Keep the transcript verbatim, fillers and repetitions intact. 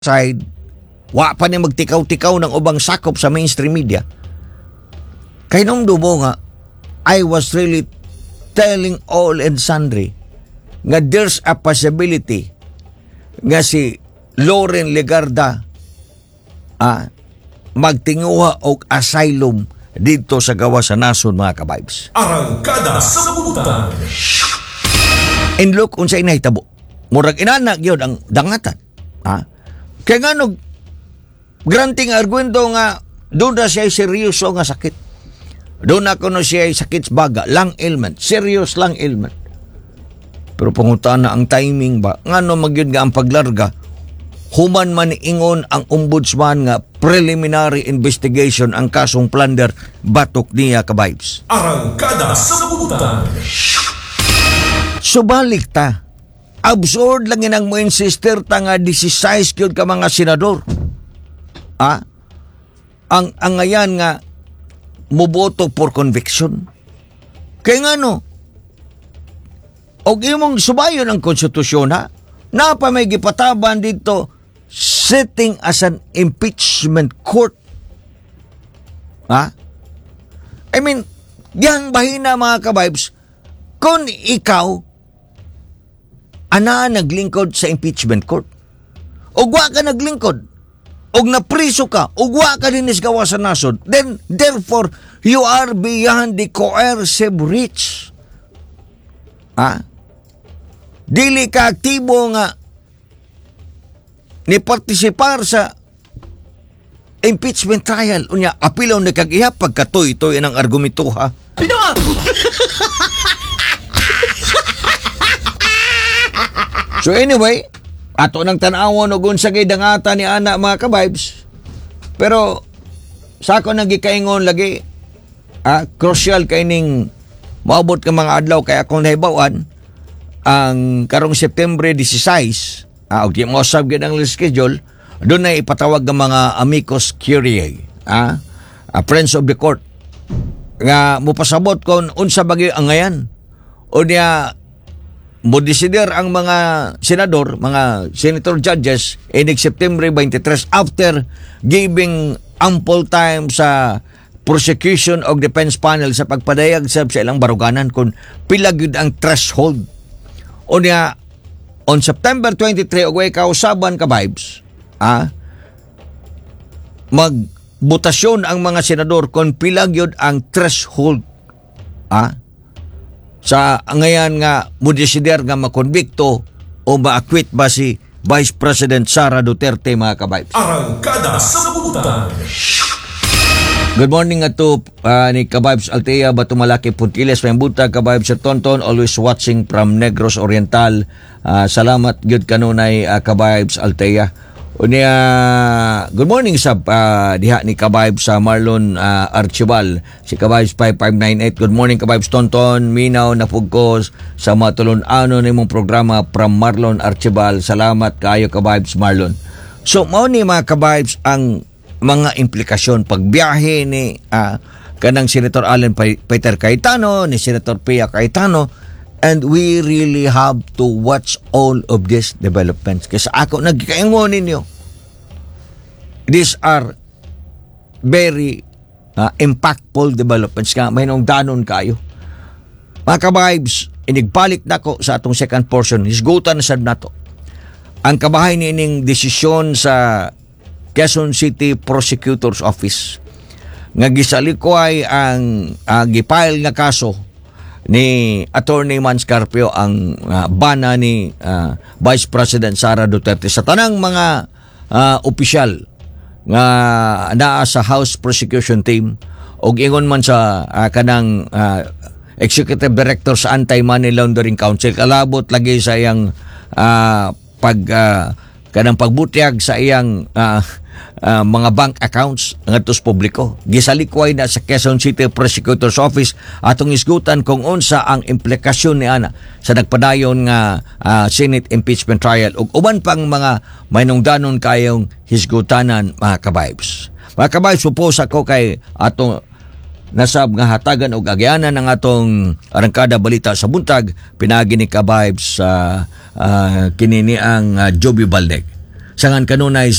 side, wa pa ni magtikaw-tikaw ng ubang sakop sa mainstream media. Kay nung dubo nga, I was really telling all and sundry nga there's a possibility nga si Loren Legarda ah, magtinguha og asylum dito sa gawa sa nason, mga kabibes. Arangkada sa Nabubutan. And look, unsay nahitabo. Murag inanak yun ang dangatan. Ha? Kaya nga no, granting arguendo nga doon na siya seryoso nga sakit. Doon ako no siya sakit baga, lung ailment, serious lung ailment. Pero pangutan na ang timing ba, nga no magyud nga ang paglarga, human man ingon ang ombudsman nga preliminary investigation ang kasong plunder batok niya kabibes. Arangkada sa Nabubutan. Subalik ta, absurd lang yun ang mo insister ta nga disisize kyud ka mga senador. Ah? Ang, ang ngayan nga muboto for conviction. Kaya nga no, og imong subayon ang konstitusyon ha, na pa may gipataban dito sitting as an impeachment court. Ha? I mean, yang bahina mga kabibes, kung ikaw ana naglingkod sa impeachment court, o wa ka naglingkod, o napriso ka, o wa ka din isgawa sa nasod, then therefore you are beyond the coercive reach. Ha? Dili ka aktibo nga ni partisipar sa impeachment trial. Unya, apilaw na kag-ihap pagkatoy-toy ng argumento ha. So anyway, ato nang tanawon og unsa gay dangata ni ana mga kabibes. Pero sa ako nang gikaingon lagi, ah, crucial kay ning maabot ka mga adlaw kay akong nahibawan ang karong September sixteen, ah, og di mo usab gyud ang schedule, doon na ipatawag ng mga amicus curiae, ah, ah, friends of the court, nga mupasabot kon unsa bagay ang ngayan. O niya mo desider ang mga senador, mga senator judges inig September twenty-three after giving ample time sa prosecution o defense panel sa pagpadayag sa ilang baruganan kung pila gyud ang threshold. O niya, on September twenty-three, og way kausaban ka vibes, ah, magbutasyon ang mga senador kung pila gyud ang threshold, ah, sa ngayon nga mudesider nga makonbikto o ma-acquit ba si Vice President Sara Duterte, mga kabibes. Arangkada sa Nabubutan. Good morning ato uh, ni kabibes Altea Batumalaki Puntiles, may buta kabibes Sir Tonton, always watching from Negros Oriental. Uh, salamat gyud kanunay uh, kabibes Altea. Unya, good morning sa uh, diha ni kabibes sa Marlon uh, Archibal, si kabibes five five nine eight. Good morning kabibes Tonton, minaw na pugko sa matulon-ano nimong programa from Marlon Archibal. Salamat kaayo kabibes Marlon. So mao ni mga kabibes ang mga implikasyon pagbiyahe ni uh, kanang Senator Allen Peter Cayetano, ni Senator Pia Cayetano, and we really have to watch all of these developments. Kasi ako nagkikaingon ninyo, these are very uh, impactful developments nga may nung danon kayo. Mga kabibes, inigbalik na ko sa atong second portion, hisgutan na sad nato ang kabahay ni ining desisyon sa Quezon City Prosecutor's Office nga gisalikoy ang uh, gipile nga kaso ni Attorney Mans Carpio, ang uh, bana ni uh, Vice President Sara Duterte sa tanang mga uh, opisyal nga naa sa House Prosecution Team og ingon man sa uh, kanang uh, Executive Director sa Anti-Money Laundering Council, kalabot lagi sa iyang uh, pag uh, kanang pagbutyag sa iyang uh, uh, mga bank accounts ngadto publiko. Gisalikway na sa Quezon City Prosecutor's Office atong isgutan kung unsa ang implikasyon ni ana sa nagpadayon nga uh, Senate impeachment trial ug uban pang mga maynungdanon kayong hisgutanan, mga kabibes. Mga kabibes, supos ako kay atong nasab nga hatagan og agyanan ng atong arangkada balita sa buntag, pinagi ni kabibes sa uh, uh, kinini ang uh, Joby Baldec. sangan kanunay